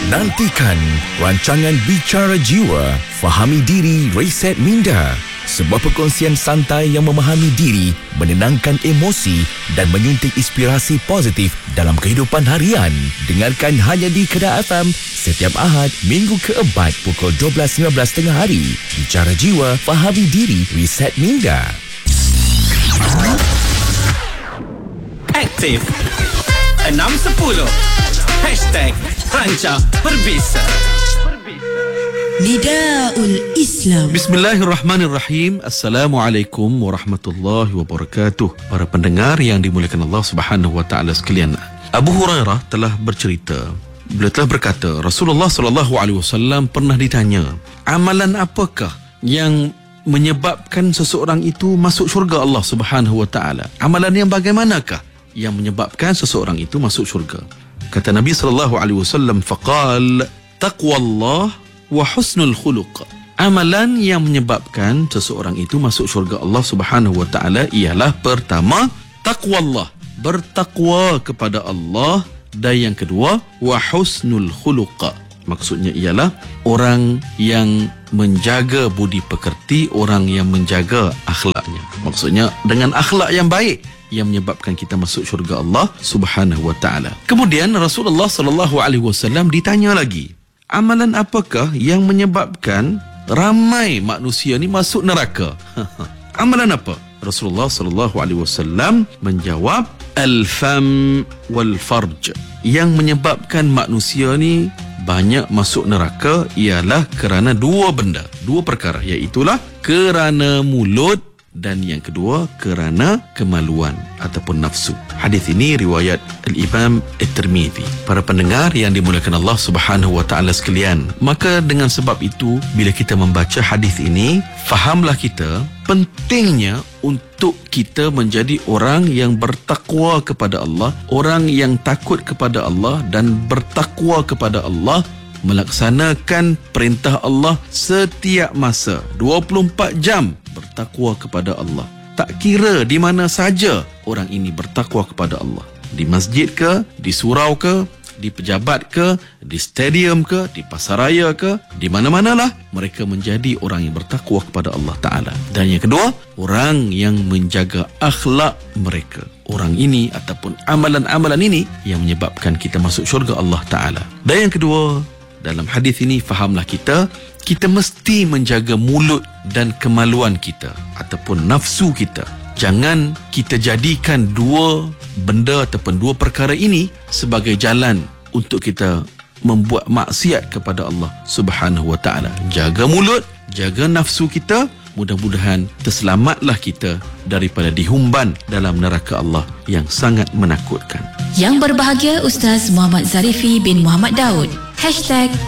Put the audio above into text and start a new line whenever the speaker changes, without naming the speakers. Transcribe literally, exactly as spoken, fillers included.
Nantikan rancangan Bicara Jiwa, Fahami Diri, Reset Minda. Sebuah perkongsian santai yang memahami diri, menenangkan emosi dan menyuntik inspirasi positif dalam kehidupan harian. Dengarkan hanya di Kedah F M setiap Ahad, minggu keempat pukul dua belas lima belas tengah hari. Bicara Jiwa, Fahami Diri, Reset Minda.
Aktif enam sepuluh Hashtag Ranca Berbisa.
Nidaul Islam.
Bismillahirrahmanirrahim. Assalamualaikum warahmatullahi wabarakatuh. Para pendengar yang dimuliakan Allah Subhanahu wa taala sekalian. Abu Hurairah telah bercerita, beliau telah berkata, Rasulullah sallallahu alaihi wasallam pernah ditanya, amalan apakah yang menyebabkan seseorang itu masuk syurga Allah Subhanahu wa taala? Amalan yang bagaimanakah yang menyebabkan seseorang itu masuk syurga? Kata Nabi sallallahu alaihi wasallam, faqal taqwallah wa husnul khuluq. Amalan yang menyebabkan seseorang itu masuk syurga Allah Subhanahu wa taala ialah pertama, taqwallah, bertakwa kepada Allah, dan yang kedua, wa husnul khuluq. Maksudnya ialah orang yang menjaga budi pekerti, orang yang menjaga akhlaknya. Maksudnya dengan akhlak yang baik yang menyebabkan kita masuk syurga Allah Subhanahu wa taala. Kemudian Rasulullah sallallahu alaihi wasallam ditanya lagi, amalan apakah yang menyebabkan ramai manusia ni masuk neraka? Amalan apa? Rasulullah sallallahu alaihi wasallam menjawab, al-fam wal farj. Yang menyebabkan manusia ni banyak masuk neraka ialah kerana dua benda, dua perkara, iaitulah kerana mulut dan yang kedua kerana kemaluan ataupun nafsu. Hadis ini riwayat Al-Imam At-Tirmidzi. Para pendengar yang dimuliakan Allah Subhanahu wa taala sekalian, maka dengan sebab itu bila kita membaca hadis ini, fahamlah kita pentingnya untuk kita menjadi orang yang bertakwa kepada Allah, orang yang takut kepada Allah dan bertakwa kepada Allah, melaksanakan perintah Allah setiap masa, dua puluh empat jam bertakwa kepada Allah. Tak kira di mana saja orang ini bertakwa kepada Allah, di masjid ke, di surau ke, di pejabat ke, di stadium ke, di pasaraya ke, di mana-manalah mereka menjadi orang yang bertakwa kepada Allah Ta'ala. Dan yang kedua, orang yang menjaga akhlak mereka. Orang ini ataupun amalan-amalan ini yang menyebabkan kita masuk syurga Allah Ta'ala. Dan yang kedua, dalam hadis ini fahamlah kita, kita mesti menjaga mulut dan kemaluan kita ataupun nafsu kita. Jangan kita jadikan dua benda ataupun dua perkara ini sebagai jalan untuk kita membuat maksiat kepada Allah Subhanahu wa taala. Jaga mulut, jaga nafsu kita. Mudah-mudahan terselamatlah kita daripada dihumban dalam neraka Allah yang sangat menakutkan.
Yang berbahagia Ustaz Muhammad Zarifi bin Muhammad Daud. Hashtag